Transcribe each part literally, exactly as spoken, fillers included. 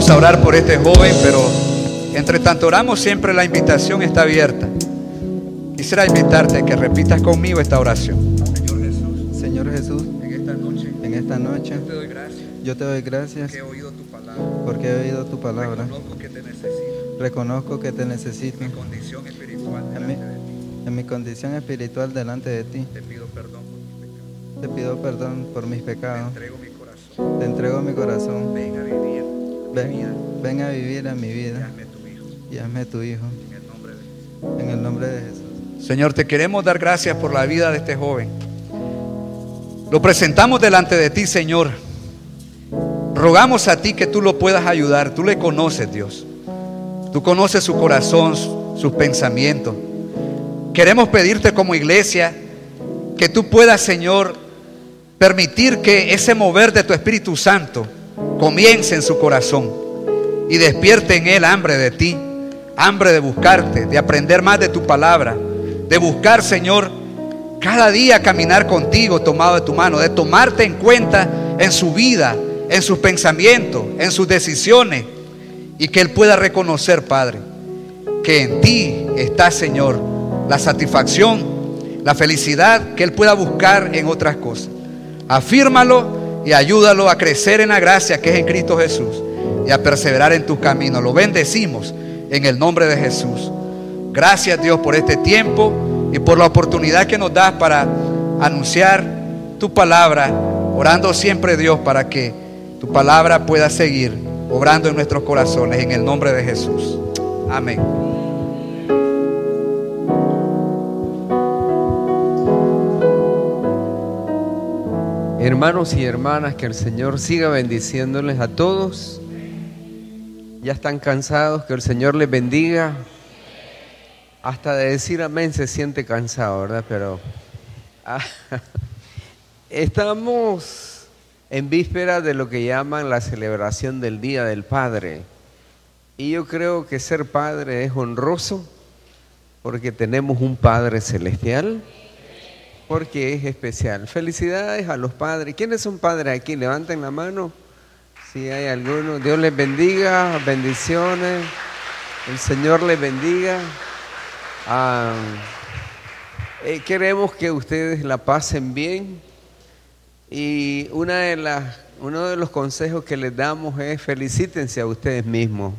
Vamos a orar por este joven, pero entre tanto oramos, siempre la invitación está abierta. Quisiera invitarte a que repitas conmigo esta oración. Señor Jesús, Señor Jesús, en esta noche, en esta noche yo te doy gracias yo te doy gracias porque he oído tu palabra. porque he oído tu palabra. Reconozco que te necesito. Reconozco que te necesito Mi condición espiritual en mi, delante de ti. en mi condición espiritual delante de ti. Te pido perdón por mis pecados. Te pido perdón por mis Te pecados. entrego mi corazón. Te entrego mi corazón. Ven a vivir mi vida Ven, ven a vivir en mi y vida hazme tu hijo. y hazme tu hijo. En el nombre de Jesús. En el nombre de Jesús. Señor, te queremos dar gracias por la vida de este joven. Lo presentamos delante de ti, Señor. Rogamos a ti que tú lo puedas ayudar. Tú le conoces, Dios. Tú conoces su corazón, sus pensamientos. Queremos pedirte como iglesia que tú puedas, Señor, permitir que ese mover de tu Espíritu Santo comience en su corazón y despierte en él hambre de ti, hambre de buscarte, de aprender más de tu palabra, de buscar, Señor, cada día caminar contigo tomado de tu mano, de tomarte en cuenta en su vida, en sus pensamientos, en sus decisiones, y que él pueda reconocer, Padre, que en ti está, Señor, la satisfacción, la felicidad que él pueda buscar en otras cosas. Afírmalo y ayúdalo a crecer en la gracia que es en Cristo Jesús y a perseverar en tus caminos. Lo bendecimos en el nombre de Jesús. Gracias, Dios, por este tiempo y por la oportunidad que nos das para anunciar tu palabra, orando siempre, Dios, para que tu palabra pueda seguir obrando en nuestros corazones, en el nombre de Jesús. Amén. Hermanos y hermanas, que el Señor siga bendiciéndoles a todos. Ya están cansados, que el Señor les bendiga. Hasta de decir amén se siente cansado, ¿verdad? Pero ah, estamos en víspera de lo que llaman la celebración del Día del Padre. Y yo creo que ser padre es honroso porque tenemos un Padre celestial, porque es especial. Felicidades a los padres. ¿Quiénes son padres aquí? Levanten la mano si hay alguno. Dios les bendiga, bendiciones. El Señor les bendiga. Ah, eh, queremos que ustedes la pasen bien. Y una de las, uno de los consejos que les damos es felicítense a ustedes mismos.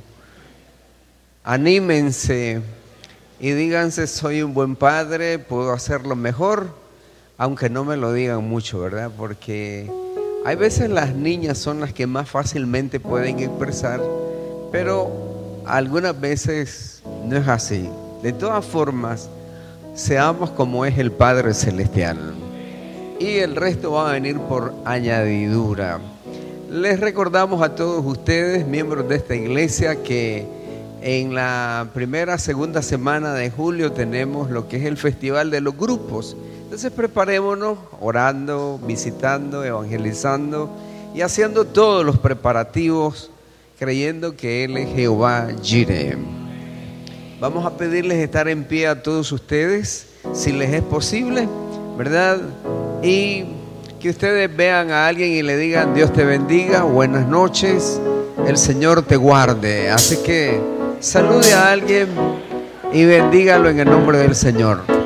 Anímense y díganse: soy un buen padre, puedo hacerlo mejor, aunque no me lo digan mucho, ¿verdad? Porque hay veces las niñas son las que más fácilmente pueden expresar, pero algunas veces no es así. De todas formas, seamos como es el Padre Celestial. Y el resto va a venir por añadidura. Les recordamos a todos ustedes, miembros de esta iglesia, que en la primera, segunda semana de julio tenemos lo que es el Festival de los Grupos. Entonces preparémonos orando, visitando, evangelizando y haciendo todos los preparativos, creyendo que Él es Jehová Jireh. Vamos a pedirles estar en pie a todos ustedes, si les es posible, ¿verdad? Y que ustedes vean a alguien y le digan: Dios te bendiga, buenas noches, el Señor te guarde. Así que salude a alguien y bendígalo en el nombre del Señor.